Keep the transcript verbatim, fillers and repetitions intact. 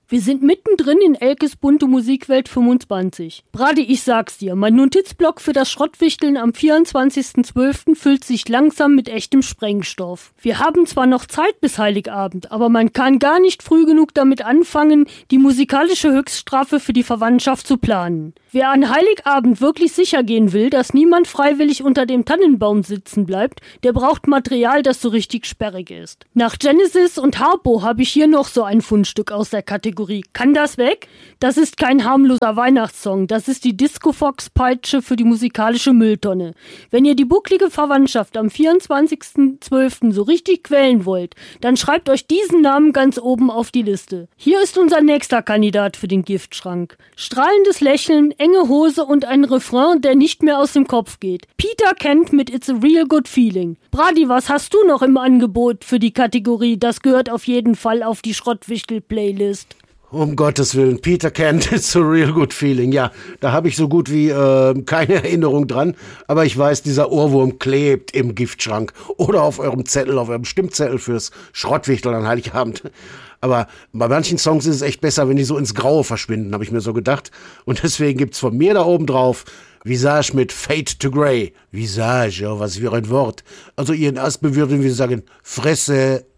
Wir sind mittendrin in Elkes bunte Musikwelt fünfundzwanzig. Brady, ich sag's dir, mein Notizblock für das Schrottwichteln am vierundzwanzigsten zwölften füllt sich langsam mit echtem Sprengstoff. Wir haben zwar noch Zeit bis Heiligabend, aber man kann gar nicht früh genug damit anfangen, die musikalische Höchststrafe für die Verwandtschaft zu planen. Wer an Heiligabend wirklich sicher gehen will, dass niemand freiwillig unter dem Tannenbaum sitzen bleibt, der braucht Material, das so richtig sperrig ist. Nach Genesis und Harpo habe ich hier noch so ein Fundstück aus der Kategorie. Kann das weg? Das ist kein harmloser Weihnachtssong, das ist die Disco-Fox-Peitsche für die musikalische Mülltonne. Wenn ihr die bucklige Verwandtschaft am vierundzwanzigsten zwölften so richtig quälen wollt, dann schreibt euch diesen Namen ganz oben auf die Liste. Hier ist unser nächster Kandidat für den Giftschrank. Strahlendes Lächeln, enge Hose und ein Refrain, der nicht mehr aus dem Kopf geht. Peter Kent mit It's a Real Good Feeling. Brady, was hast du noch im Angebot für die Kategorie? Das gehört auf jeden Fall auf die Schrottwichtel-Playlist. Um Gottes Willen, Peter Kent, It's a Real Good Feeling. Ja, da habe ich so gut wie äh, keine Erinnerung dran. Aber ich weiß, dieser Ohrwurm klebt im Giftschrank oder auf eurem Zettel, auf eurem Stimmzettel fürs Schrottwichteln an Heiligabend. Aber bei manchen Songs ist es echt besser, wenn die so ins Graue verschwinden, habe ich mir so gedacht. Und deswegen gibt's von mir da oben drauf Visage mit Fade to Grey. Visage, ja, was für ein Wort. Also ihr in Aspen würden wir sagen, Fresse.